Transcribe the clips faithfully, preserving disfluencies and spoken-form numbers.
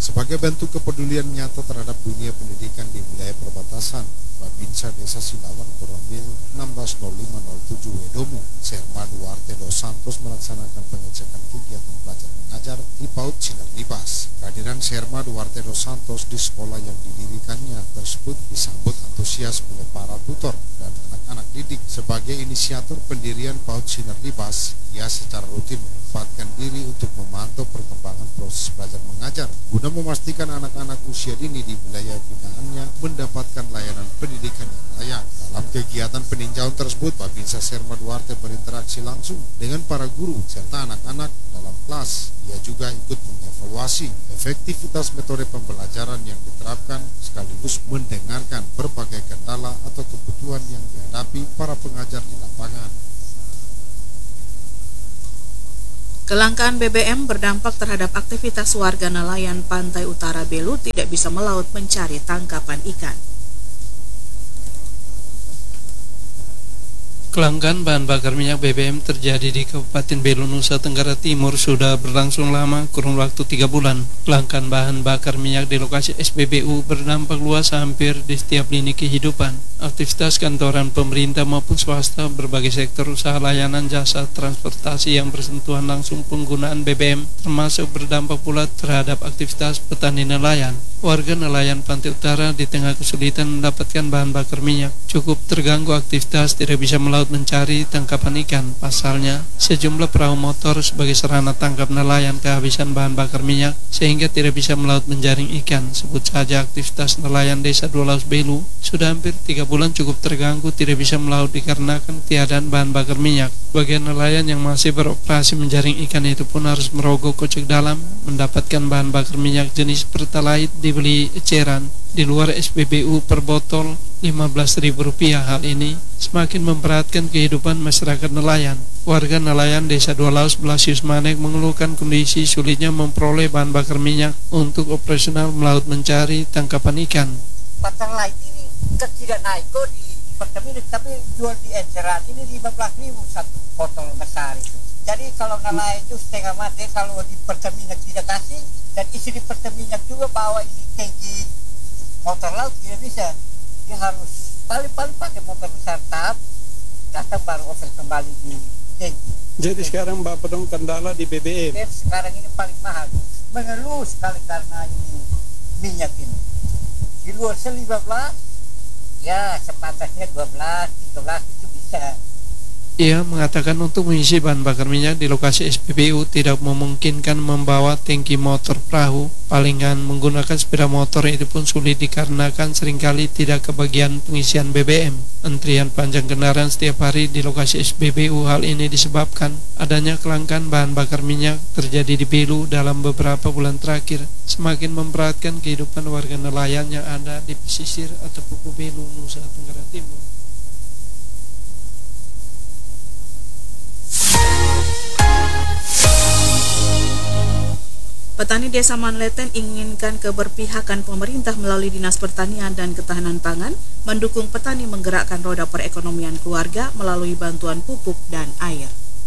Sebagai bentuk kepedulian nyata terhadap dunia pendidikan di wilayah perbatasan, Babinsa Desa Silawan Korambil enam belas nol lima nol tujuh Wedomu, Serma Duarte dos Santos melaksanakan pengecekan kegiatan belajar mengajar di PAUD Sinar Libas. Kehadiran Serma Duarte dos Santos di sekolah yang didirikannya tersebut disambut antusias oleh para tutor dan anak-anak didik. Sebagai inisiator pendirian PAUD Sinar Libas, ia secara rutin menempatkan diri untuk memantau perkembangan proses belajar mengajar guna memastikan anak-anak usia dini di wilayah binaannya mendapatkan layanan pendidikan yang layak. Dalam kegiatan peninjauan tersebut, Babinsa Serma Duarte berinteraksi langsung dengan para guru serta anak-anak dalam kelas. Ia juga ikut mengevaluasi efektivitas metode pembelajaran yang diterapkan sekaligus mendengarkan berbagai kendala atau kebutuhan yang dihadapi para pengajar di lapangan. Kelangkaan B B M berdampak terhadap aktivitas warga nelayan pantai utara Belu tidak bisa melaut mencari tangkapan ikan. Kelangkaan bahan bakar minyak B B M terjadi di Kabupaten Belu, Nusa Tenggara Timur sudah berlangsung lama, kurun waktu tiga bulan. Kelangkaan bahan bakar minyak di lokasi S P B U berdampak luas hampir di setiap lini kehidupan. Aktivitas kantoran pemerintah maupun swasta, berbagai sektor usaha layanan jasa transportasi yang bersentuhan langsung penggunaan B B M, termasuk berdampak pula terhadap aktivitas petani nelayan. Warga nelayan pantai utara di tengah kesulitan mendapatkan bahan bakar minyak cukup terganggu aktivitas, tidak bisa melaut mencari tangkapan ikan. Pasalnya, sejumlah perahu motor sebagai sarana tangkap nelayan kehabisan bahan bakar minyak sehingga tidak bisa melaut menjaring ikan. Sebut saja aktivitas nelayan Desa Dua Laus Belu sudah hampir tiga bulan cukup terganggu, tidak bisa melaut dikarenakan ketiadaan bahan bakar minyak. Bagian nelayan yang masih beroperasi menjaring ikan itu pun harus merogoh kocek dalam mendapatkan bahan bakar minyak jenis Pertalite dibeli eceran di luar S P B U per botol lima belas ribu rupiah. Hal ini semakin memberatkan kehidupan masyarakat nelayan. Warga nelayan Desa Dua Laus Blasius Manek mengeluhkan kondisi sulitnya memperoleh bahan bakar minyak untuk operasional melaut mencari tangkapan ikan. Pertalite ini tidak naik kok di Pertamina, tapi jual di eceran ini lima belas ribu satu botol besar itu. Jadi kalau nelayan itu setengah mati kalau di Pertamina tidak kasih, dan isi di Pertamina juga bawa ini tangki motor laut tidak bisa. Dia harus paling-paling pakai motor besar tahap datang baru over kembali di tangki. Jadi sekarang Bapak dong kendala di B B M. Sekarang ini paling mahal, mengeluh sekali karena ini minyak ini. Di luar lima belas, ya sepantasnya dua belas, tiga belas itu bisa. Ia mengatakan untuk mengisi bahan bakar minyak di lokasi S P B U tidak memungkinkan membawa tangki motor perahu. Palingan menggunakan sepeda motor itu pun sulit dikarenakan seringkali tidak kebagian pengisian B B M. Antrian panjang kendaraan setiap hari di lokasi S P B U. Hal ini disebabkan adanya kelangkaan bahan bakar minyak terjadi di Belu dalam beberapa bulan terakhir, semakin memberatkan kehidupan warga nelayan yang ada di pesisir atau Pupu Belu, Nusa Tenggara Timur. Petani Desa Manleten inginkan keberpihakan pemerintah melalui Dinas Pertanian dan Ketahanan Pangan mendukung petani menggerakkan roda perekonomian keluarga melalui bantuan pupuk dan air.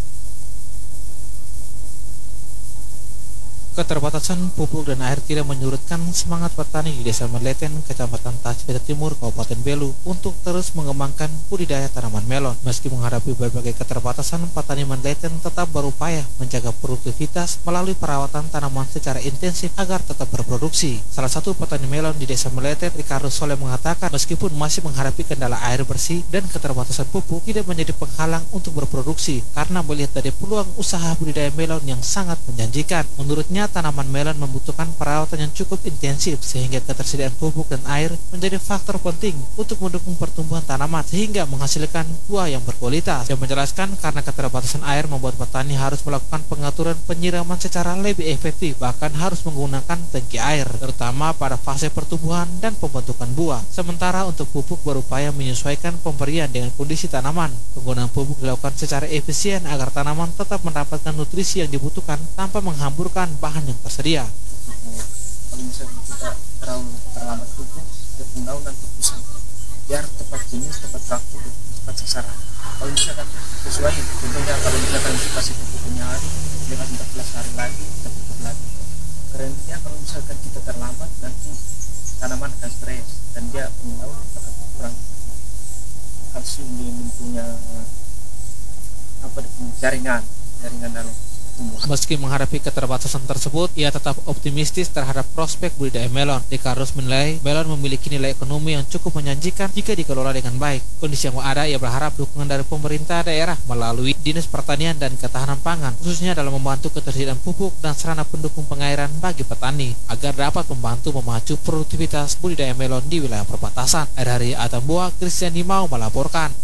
Keterbatasan pupuk dan air tidak menyurutkan semangat petani di Desa Manleten, Kecamatan Tasbeta Timur, Kabupaten Belu untuk terus mengembangkan budidaya tanaman melon. Meski menghadapi berbagai keterbatasan, petani Manleten tetap berupaya menjaga produktivitas melalui perawatan tanaman secara intensif agar tetap berproduksi. Salah satu petani melon di Desa Manleten, Ricardo Soleh, mengatakan meskipun masih menghadapi kendala air bersih dan keterbatasan pupuk, tidak menjadi penghalang untuk berproduksi karena melihat dari peluang usaha budidaya melon yang sangat menjanjikan. Menurutnya, tanaman melon membutuhkan perawatan yang cukup intensif sehingga ketersediaan pupuk dan air menjadi faktor penting untuk mendukung pertumbuhan tanaman sehingga menghasilkan buah yang berkualitas. Dia menjelaskan karena keterbatasan air membuat petani harus melakukan pengaturan penyiraman secara lebih efektif, bahkan harus menggunakan tangki air terutama pada fase pertumbuhan dan pembentukan buah. Sementara untuk pupuk berupaya menyesuaikan pemberian dengan kondisi tanaman. Penggunaan pupuk dilakukan secara efisien agar tanaman tetap mendapatkan nutrisi yang dibutuhkan tanpa menghamburkan bahan yang tersedia. Kalau misalnya kita terlalu terlambat pupuk, kita pengau nanti pusing. Biar tepat jenis, tepat waktu, tepat sasaran. Kalau misalkan sesuai, tentunya kalau misalkan kasih pupuknya hari, dia kasih empat belas hari lagi, kita pupuk lagi. Kerennya kalau misalkan kita terlambat, nanti tanaman akan stres dan dia punya daun akan kurang kalsium, dia punya apa jaringan jaringan dalam tumbuhan. Meski menghadapi keterbatasan tersebut, ia tetap optimistis terhadap prospek budidaya melon. Dekarus menilai melon memiliki nilai ekonomi yang cukup menjanjikan jika dikelola dengan baik. Kondisi yang ada, ia berharap dukungan dari pemerintah daerah melalui Dinas Pertanian dan Ketahanan Pangan, khususnya dalam membantu ketersediaan pupuk dan sarana pendukung pengairan bagi petani, agar dapat membantu memacu produktivitas budidaya melon di wilayah perbatasan. Dari Atambua, Christian Dimau melaporkan.